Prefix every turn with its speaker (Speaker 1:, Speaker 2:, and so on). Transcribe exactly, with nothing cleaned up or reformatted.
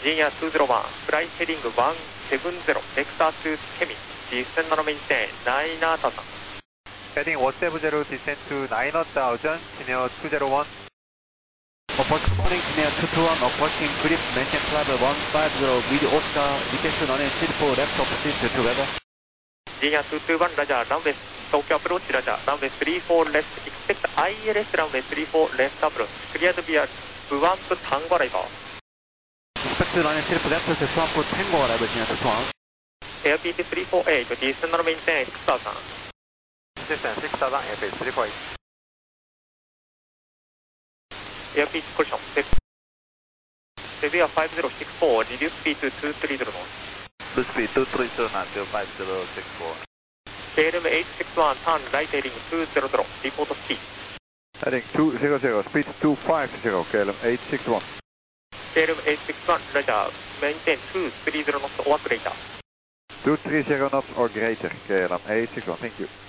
Speaker 1: Virginia two zero one, fly heading one seven zero, vector to Kemi, descend on maintain nine thousand.
Speaker 2: Heading one seven zero, descend to nine thousand, Virginia two zero one.
Speaker 3: Approaching calling Virginia two two one, approaching grip, maintain flight one five zero, with Oscar, request to runway three four left opposite to weather.
Speaker 1: Virginia two two one, Roger, runway, Tokyo approach, Roger, runway three four left, expect I L S runway three four left approach, cleared via Swamp Tango arrival.
Speaker 3: Expect to runway three four left to Swamp Tango arrival, Virginia two two one.
Speaker 1: Airbus three four eight, descend on maintain six thousand.
Speaker 2: Descend six thousand, Airbus three four eight.
Speaker 1: Airbus collision, Severe five zero six four, reduce speed to two three zero knots.
Speaker 2: Reduce speed two three zero knots to five zero six four.
Speaker 1: K L M eight six one, turn right heading two zero zero, report speed.
Speaker 2: Heading two zero zero, speed two five zero, K L M eight six one.
Speaker 1: K L M eight six one, Roger, maintain two three zero knots or greater.
Speaker 2: two three zero knots or greater, K L M eight six one, thank you.